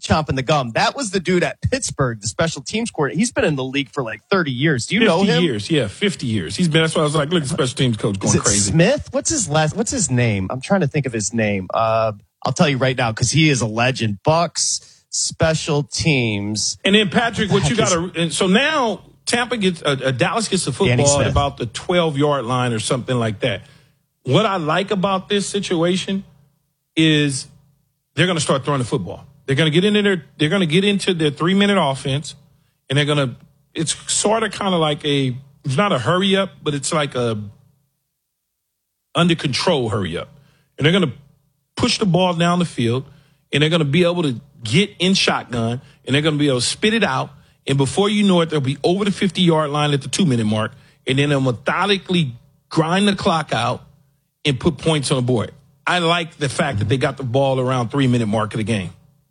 chomping the gum. That was the dude at Pittsburgh, the special teams coordinator. He's been in the league for like 30 years. Do you know him? 50 years, yeah, 50 years. He's been. That's why I was like, look, the special teams coach going crazy. Smith? What's his name? I'm trying to think of his name. I'll tell you right now because he is a legend. Bucks special teams. And then Patrick, what you got to? So now Tampa gets Dallas gets the football at about the 12-yard line or something like that. What I like about this situation is they're going to start throwing the football. They're going to get into their 3-minute offense, and they're going to. It's sort of kind of like it's not a hurry up, but it's like a under control hurry up, and they're going to push the ball down the field, and they're going to be able to get in shotgun, and they're going to be able to spit it out, and before you know it, they'll be over the 50-yard line at the 2-minute mark, and then they'll methodically grind the clock out and put points on the board. I like the fact that they got the ball around 3-minute mark of the game.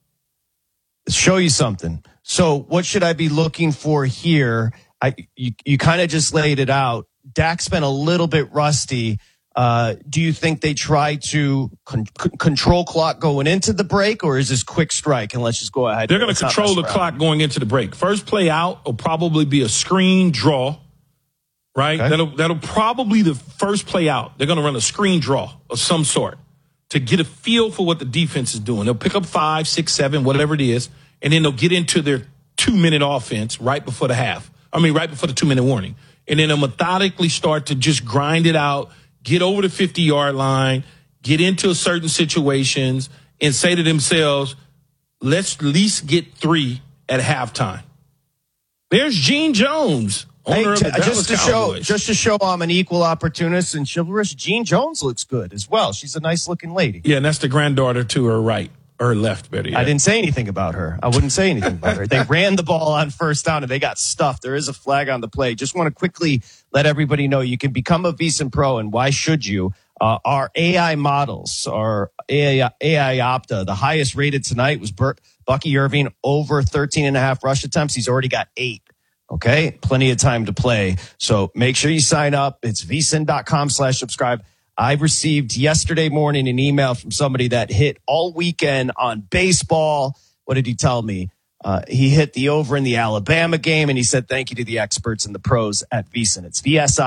Show you something. So what should I be looking for here? You kind of just laid it out. Dak's been a little bit rusty. Do you think they try to control clock going into the break, or is this quick strike and let's just go ahead? They're going to control the clock going into the break. First play out will probably be a screen draw, right? Okay. That'll probably the first play out. They're going to run a screen draw of some sort to get a feel for what the defense is doing. They'll pick up 5, 6, 7, whatever it is, and then they'll get into their 2-minute offense right before the 2-minute warning. And then they'll methodically start to just grind it out, get over the 50-yard line, get into certain situations, and say to themselves, let's at least get 3 at halftime. There's Gene Jones, owner of the Dallas Cowboys. Just to show I'm an equal opportunist and chivalrous, Gene Jones looks good as well. She's a nice-looking lady. Yeah, and that's the granddaughter to her right, or her left, better yet. I didn't say anything about her. I wouldn't say anything about her. They ran the ball on first down, and they got stuffed. There is a flag on the play. Just want to quickly let everybody know you can become a VSiN Pro, and why should you? Our AI models, our AI Opta, the highest rated tonight was Bucky Irving, over 13.5 rush attempts. He's already got 8. Okay, plenty of time to play. So make sure you sign up. It's vsin.com/subscribe. I received yesterday morning an email from somebody that hit all weekend on baseball. What did he tell me? He hit the over in the Alabama game, and he said thank you to the experts and the pros at VSiN. It's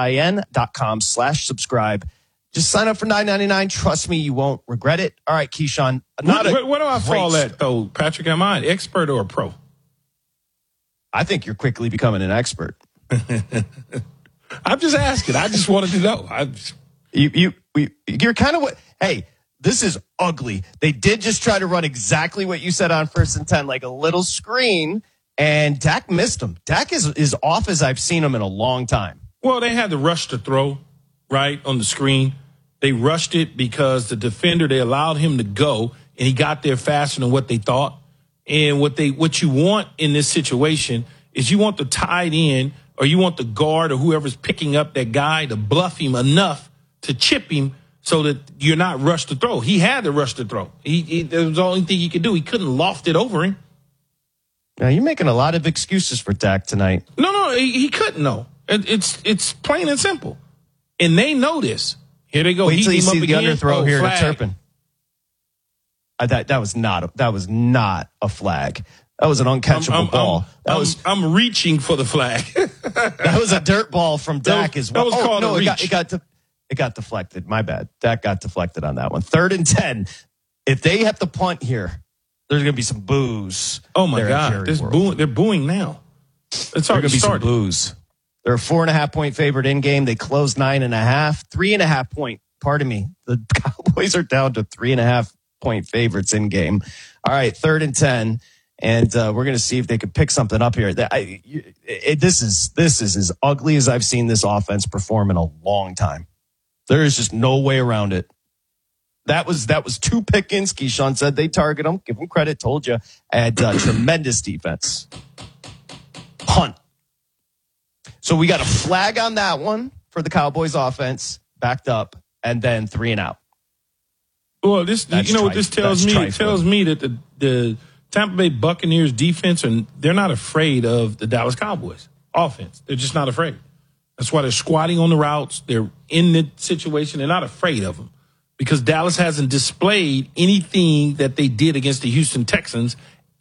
vsin.com/subscribe. Just sign up for $9.99. Trust me, you won't regret it. All right, Keyshawn. What do I fall at, though, Patrick? Am I an expert or a pro? I think you're quickly becoming an expert. I'm just asking. I just wanted to know. You're kind of what? Hey, this is ugly. They did just try to run exactly what you said on 1st and 10, like a little screen, and Dak missed him. Dak is off as I've seen him in a long time. Well, they had to rush to throw, right, on the screen. They rushed it because the defender, they allowed him to go, and he got there faster than what they thought. And what you want in this situation is you want the tight end or you want the guard or whoever's picking up that guy to bluff him enough to chip him so that you're not rushed to throw. He had to rush to throw. That was the only thing he could do. He couldn't loft it over him. Now, you're making a lot of excuses for Dak tonight. No, he couldn't know. It's plain and simple. And they know this. Here they go. Wait till you see the underthrow here to Turpin. That was not a flag. That was an uncatchable ball. I'm reaching for the flag. That was a dirt ball from Dak as well. That was called a reach. It got deflected. My bad. Dak got deflected on that one. 3rd and 10. If they have to punt here, there's going to be some boos. Oh my God! They're booing now. It's already started. Some boos. They're a 4.5-point favorite in game. They closed 9.5, 3.5 point. Pardon me. The Cowboys are down to 3.5-point favorites in game. All right, 3rd and 10, and we're going to see if they can pick something up here. This is as ugly as I've seen this offense perform in a long time. There is just no way around it. That was 2 pick-ins. Keyshawn said they target them. Give them credit. Told you. And tremendous defense. Punt. So we got a flag on that one for the Cowboys offense, backed up, and then 3 and out. Well, what this tells me? It tells me that the Tampa Bay Buccaneers defense, and they're not afraid of the Dallas Cowboys offense. They're just not afraid. That's why they're squatting on the routes. They're in the situation. They're not afraid of them because Dallas hasn't displayed anything that they did against the Houston Texans